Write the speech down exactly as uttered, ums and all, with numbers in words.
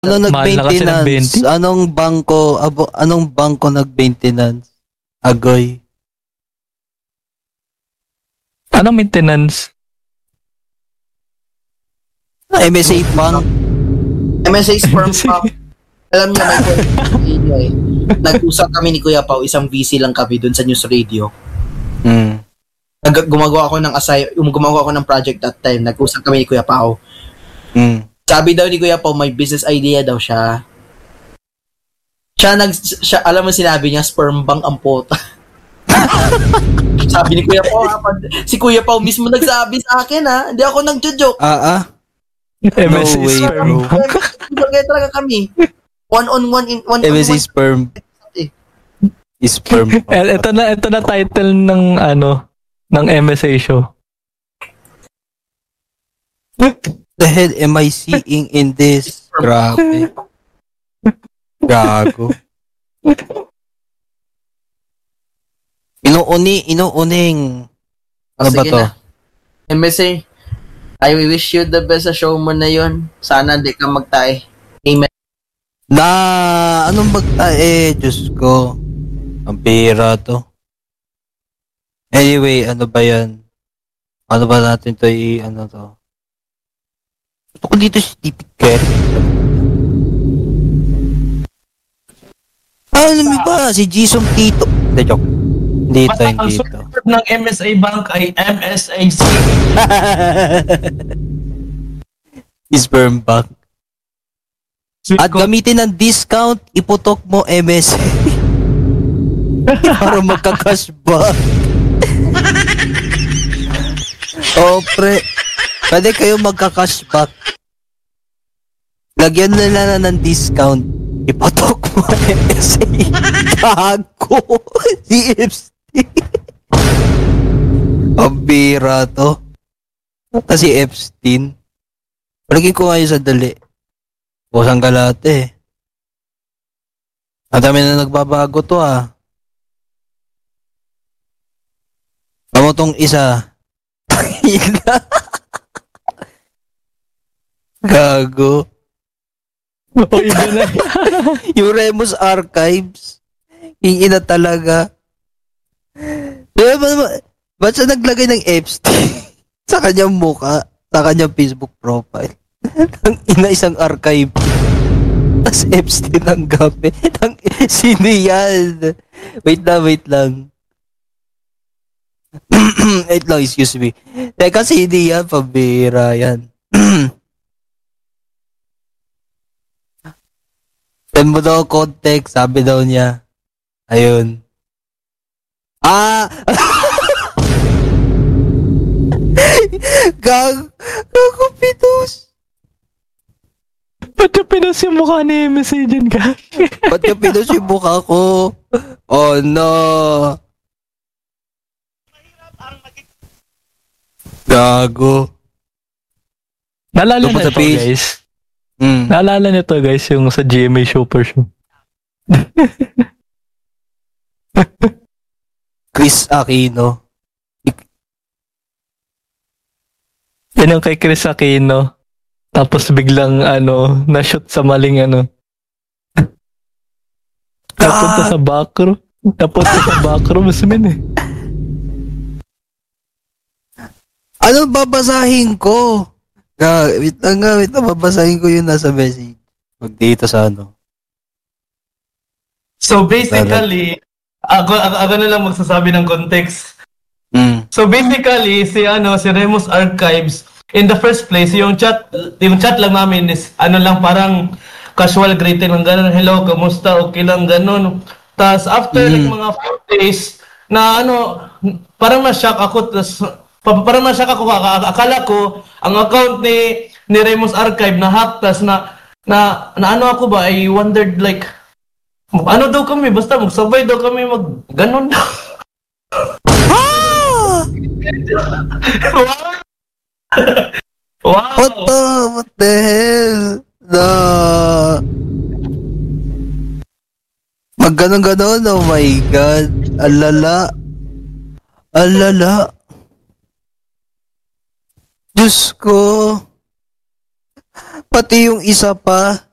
Ano nag-maintenance? Anong bangko, abo, anong bangko nag-maintenance? Agoy. Anong maintenance? M S A Bank. M S A Sperm Pop. Alam niyo, may kwento eh. Nag-usap kami ni Kuya Pao, isang V C lang kami dun sa news radio. Hmm. Nag- gumagawa ako ng assign, gumagawa ako ng project that time. Nag-usap kami ni Kuya Pao. Hmm. Sabi daw ni Kuya Pao, may business idea daw siya. Siya nag siya, alam mo sinabi niya, sperm bank ang pota. Sabi ni Kuya Pao, ha, si Kuya Pao mismo nagsabi sa akin ha, hindi ako nag-joke. Ah ah. M S A No way, sperm. bro. Kaya talaga kami. One on one in one M on S A one. Sperm. Sperm. Eh, ito na ito na title ng ano ng M S A show. The hell am I seeing in this? Grabe. Gago. Inuuni, inuuning. Ano ba Sige to? na. M S A, I wish you the best sa show mo na yon. Sana di ka magtae. Amen. Na, anong magtae? Diyos ko. Ang pira to. Anyway, ano ba yan? Ano ba natin to i, ano to? Gusto ko dito si T P Kerry. Ah, alam mo ba? Si Jisung Tito. Hindi, joke. Hindi ito, Basta ang hindi ito. support ng M S A Bank ay M S A C. Sperm Bank. At gamitin ng discount, iputok mo M S A. Para magka-cashback. O, pre. Pwede kayo magka-cashback. Lagyan nila na ng discount. Iputok mo M S A. Gago. Si Epstein. Ang bira to. Kasi Epstein. Palagin ko ngayon sa dali. Busang galate. Ang dami na nagbabago to ah. Tama tong isa. Gago. O iba na. Yung Remus Archives. Yung ina talaga. Diba ba naman? Ba't siya naglagay ng Epstein sa kanyang mukha, sa kanyang Facebook profile? Ang ina isang archive. Tas Epstein ang gamit. Ang sino yan? Wait lang, wait lang. Wait lang, excuse me. Teka, sino yan? Pabira yan. Send mo daw context, sabi daw niya. Ayun. Ah! Gag, gago pitos. Ba't yung pinos yung mukha ni M S A dyan ka? Ba't yung pinos yung mukha ko? Oh no. Gago. Naalala Tungkol na sa ito page. guys. Mm. Naalala nito guys yung sa G M A Super Show. Chris Aquino. Yan yung kay Chris Aquino. Tapos biglang ano, na-shoot sa maling ano. Napunta sa backroom. Napunta sa backroom, min eh. Ano babasahin ko? Ga, wait lang nga, wait lang, babasahin ko yung nasa message. Huwag dito sa ano. So basically, ako, ako, ako na lang magsasabi ng context. Mm. So basically, si ano, si Remus Archives, in the first place, yung chat, yung chat lang namin is ano lang parang casual greeting lang ganun, hello, kamusta, okay lang ganun. Tapos after Mm. like mga four days na ano, parang na-shock ako, tas pa- parang na-shock ako, ak- akala ko ang account ni ni Remus Archive na hack, tas na na, na ano ako ba, I wondered like ano daw kami, basta magsabay daw kami mag ganun daw. Ah! Wow! What the, what the hell? The... Magganon-ganon, oh my God. Alala. Alala. Diyos ko. Pati yung isa pa.